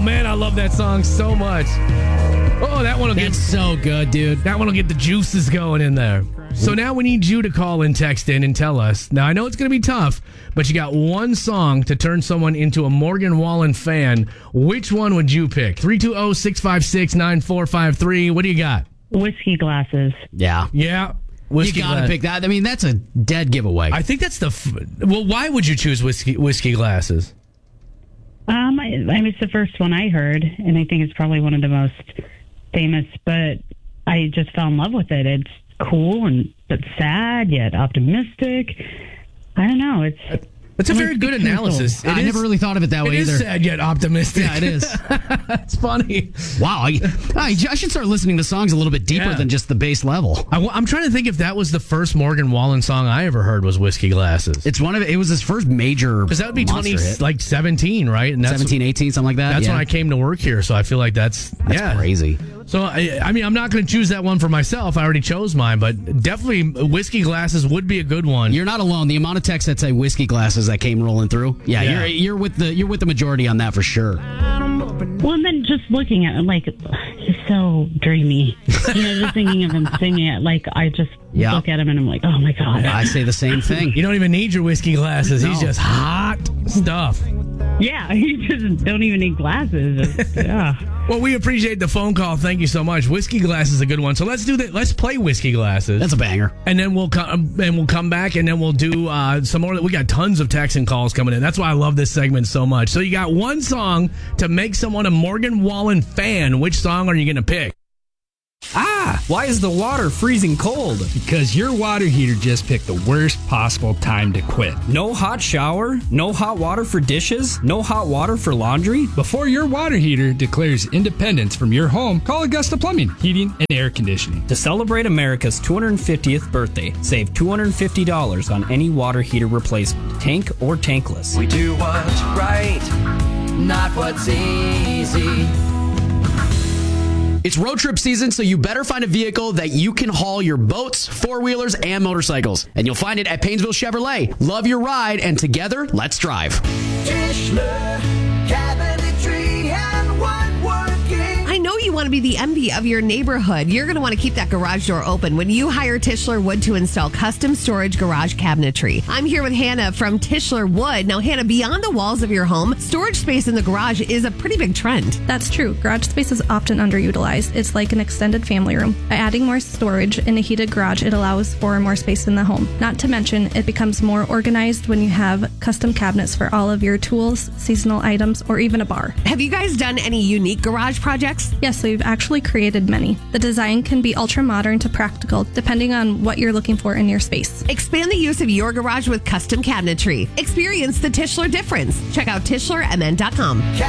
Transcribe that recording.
man, I love that song so much. Oh, that one will That's so good, dude. That one will get the juices going in there. So now we need you to call and text in and tell us. Now, I know it's going to be tough, but you got one song to turn someone into a Morgan Wallen fan. Which one would you pick? 320-656-9453. What do you got? Whiskey Glasses. Yeah. Yeah. You got to pick that. I mean, that's a dead giveaway. I think that's well, why would you choose Whiskey Glasses? It's the first one I heard, and I think it's probably one of the most famous, but I just fell in love with it. It's cool but sad yet optimistic. I don't know. It's a very good analysis. I never really thought of it that way either. It is sad yet optimistic. Yeah, it is. It's funny. Wow. I should start listening to songs a little bit deeper than just the base level. I'm trying to think if that was the first Morgan Wallen song I ever heard was Whiskey Glasses. It was his first major. Because that would be 17, right? And 17, 18, something like that. That's when I came to work here, so I feel like that's crazy. So, I mean, I'm not going to choose that one for myself. I already chose mine, but definitely Whiskey Glasses would be a good one. You're not alone. The amount of texts that say Whiskey Glasses that came rolling through. Yeah. You're with the majority on that for sure. Well, and then just looking at it, like, he's so dreamy. Just thinking of him singing it, like, I just look at him and I'm like, oh my God. I say the same thing. You don't even need your whiskey glasses. No. He's just hot stuff. Yeah, you just don't even need glasses. Well, we appreciate the phone call. Thank you so much. Whiskey Glasses is a good one. So let's do that. Let's play Whiskey Glasses. That's a banger. And then we'll come back and then we'll do some more. We got tons of texts and calls coming in. That's why I love this segment so much. So you got one song to make someone a Morgan Wallen fan. Which song are you going to pick? Why is the water freezing cold? Because your water heater just picked the worst possible time to quit. No hot shower? No hot water for dishes? No hot water for laundry? Before your water heater declares independence from your home, call Augusta Plumbing, Heating, and Air Conditioning. To celebrate America's 250th birthday, save $250 on any water heater replacement, tank or tankless. We do what's right, not what's easy. It's road trip season, so you better find a vehicle that you can haul your boats, four-wheelers, and motorcycles. And you'll find it at Painesville Chevrolet. Love your ride, and together, let's drive. Tischler, cabinetry, and woodworking. I know you want to be the envy of your neighborhood. You're going to want to keep that garage door open when you hire Tischler Wood to install custom storage garage cabinetry. I'm here with Hannah from Tischler Wood. Now, Hannah, beyond the walls of your home, storage space in the garage is a pretty big trend. That's true. Garage space is often underutilized. It's like an extended family room. By adding more storage in a heated garage, it allows for more space in the home. Not to mention, it becomes more organized when you have custom cabinets for all of your tools, seasonal items, or even a bar. Have you guys done any unique garage projects? Yes, we've actually created many. The design can be ultra modern to practical, depending on what you're looking for in your space. Expand the use of your garage with custom cabinetry. Experience the Tischler difference. Check out TischlerMN.com.